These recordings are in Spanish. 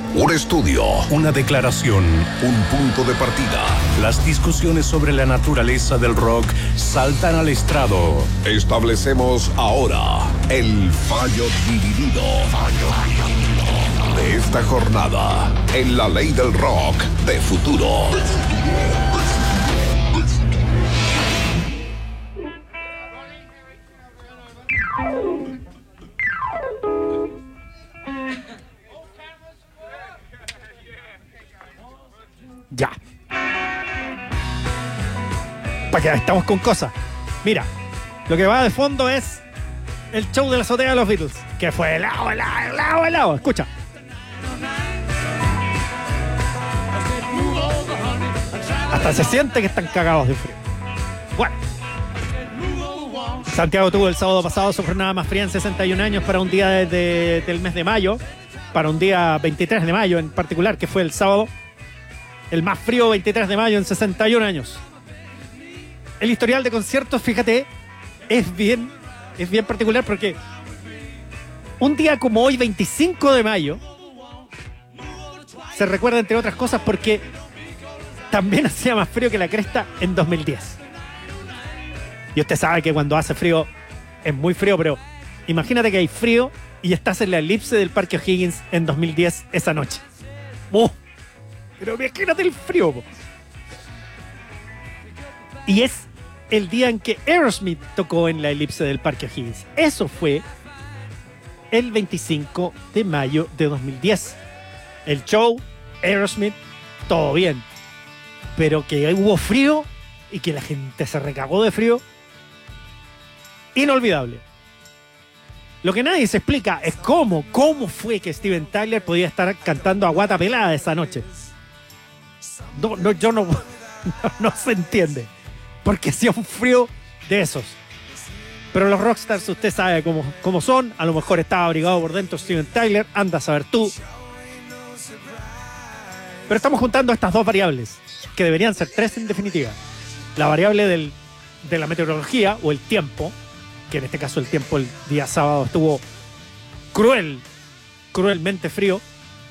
Un estudio, una declaración, un punto de partida. Las discusiones sobre la naturaleza del rock saltan al estrado. Establecemos ahora el fallo dividido de esta jornada en la ley del rock de futuro. Ya. Para que estamos con cosas. Mira, lo que va de fondo es el show de la azotea de los Beatles, que fue helado. Escucha. Hasta se siente que están cagados de frío. Bueno. Santiago tuvo el sábado pasado su jornada más fría en 61 años para un día del mes de mayo, para un día 23 de mayo en particular, que fue el sábado. El más frío 23 de mayo en 61 años. El historial de conciertos, fíjate, es bien particular porque un día como hoy, 25 de mayo, se recuerda entre otras cosas porque también hacía más frío que la cresta en 2010. Y usted sabe que cuando hace frío es muy frío, pero imagínate que hay frío y estás en la elipse del Parque O'Higgins en 2010 esa noche. Pero imagínate el frío, po. Y es el día en que Aerosmith tocó en la elipse del Parque O'Higgins. Eso fue el 25 de mayo de 2010. El show, Aerosmith, todo bien. Pero que hubo frío y que la gente se recagó de frío, inolvidable. Lo que nadie se explica es cómo fue que Steven Tyler podía estar cantando a guata pelada esa noche. No se entiende. Porque hacía un frío de esos. Pero los rockstars, usted sabe cómo son. A lo mejor estaba abrigado por dentro Steven Tyler. Anda a saber tú. Pero estamos juntando estas dos variables, que deberían ser tres en definitiva. La variable de la meteorología o el tiempo, que en este caso el tiempo el día sábado estuvo cruelmente frío.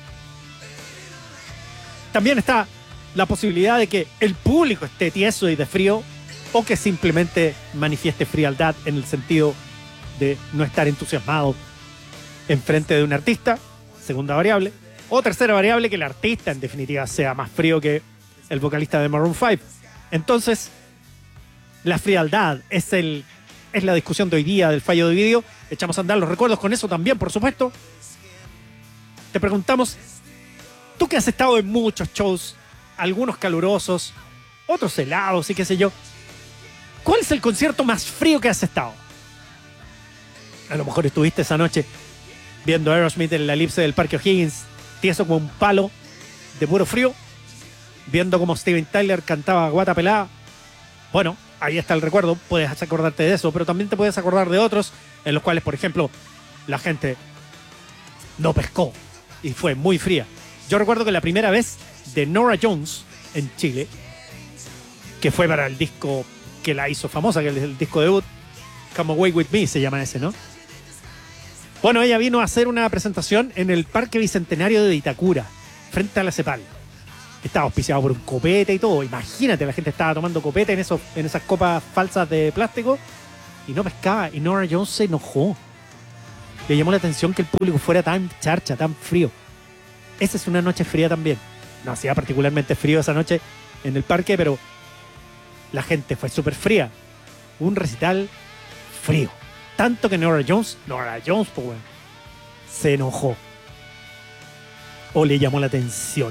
También está la posibilidad de que el público esté tieso y de frío, o que simplemente manifieste frialdad en el sentido de no estar entusiasmado en frente de un artista, segunda variable. O tercera variable, que el artista en definitiva sea más frío que el vocalista de Maroon 5. Entonces, la frialdad es la discusión de hoy día del fallo de vídeo. Echamos a andar los recuerdos con eso también, por supuesto. Te preguntamos, tú que has estado en muchos shows, algunos calurosos, otros helados y qué sé yo, ¿cuál es el concierto más frío que has estado? A lo mejor estuviste esa noche viendo a Aerosmith en la elipse del Parque O'Higgins, tieso como un palo de puro frío, viendo como Steven Tyler cantaba guata pelada. Bueno, ahí está el recuerdo, puedes acordarte de eso, pero también te puedes acordar de otros en los cuales, por ejemplo, la gente no pescó y fue muy fría. Yo recuerdo que la primera vez de Norah Jones en Chile, que fue para el disco que la hizo famosa, que es el disco debut, Come Away With Me se llama ese, ¿no? Bueno, ella vino a hacer una presentación en el Parque Bicentenario de Vitacura, frente a la CEPAL. Estaba auspiciado por un copete y todo. Imagínate, la gente estaba tomando copete en esas copas falsas de plástico y no pescaba. Y Norah Jones se enojó. Le llamó la atención que el público fuera tan charcha, tan frío. Esa es una noche fría también. No hacía particularmente frío esa noche en el parque, pero la gente fue súper fría. Un recital frío. Tanto que Norah Jones, pues, bueno, se enojó. O le llamó la atención.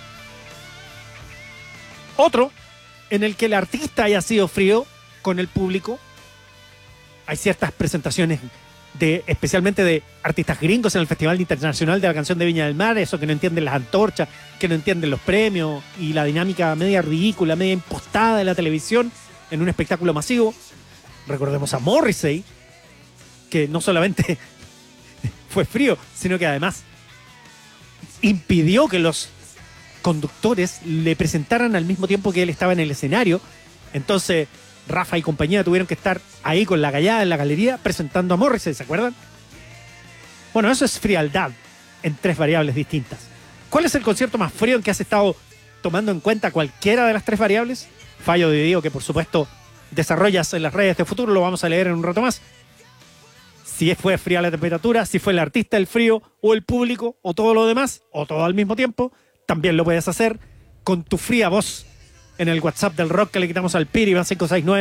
Otro, en el que el artista haya sido frío con el público. Hay ciertas presentaciones especialmente de artistas gringos en el Festival Internacional de la Canción de Viña del Mar, eso que no entienden las antorchas, que no entienden los premios y la dinámica media ridícula, media impostada de la televisión en un espectáculo masivo. Recordemos a Morrissey, que no solamente fue frío, sino que además impidió que los conductores le presentaran al mismo tiempo que él estaba en el escenario. Entonces Rafa y compañía tuvieron que estar ahí con la callada en la galería presentando a Morrissey, ¿se acuerdan? Bueno, eso es frialdad en tres variables distintas. ¿Cuál es el concierto más frío en que has estado tomando en cuenta cualquiera de las tres variables? Fallo de Diego, que por supuesto desarrollas en las redes de Futuro, lo vamos a leer en un rato más. Si fue fría la temperatura, si fue el artista el frío, o el público, o todo lo demás, o todo al mismo tiempo, también lo puedes hacer con tu fría voz en el WhatsApp del Rock que le quitamos al Piri, más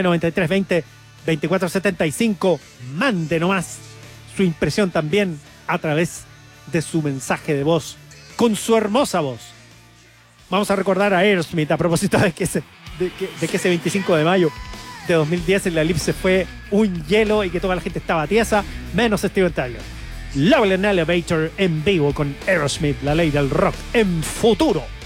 569-9320-2475. Mande nomás su impresión también a través de su mensaje de voz, con su hermosa voz. Vamos a recordar a Aerosmith a propósito de que ese 25 de mayo de 2010 en la Ellipse fue un hielo y que toda la gente estaba tiesa, menos Steven Tyler. Lovely and Elevator en vivo con Aerosmith, la ley del rock en Futuro.